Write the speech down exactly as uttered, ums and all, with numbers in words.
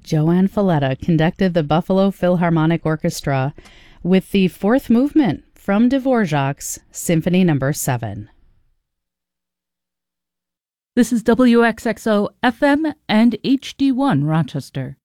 Joanne Falletta conducted the Buffalo Philharmonic Orchestra with the fourth movement from Dvorak's Symphony Number seven. This is W X X O F M and H D one Rochester.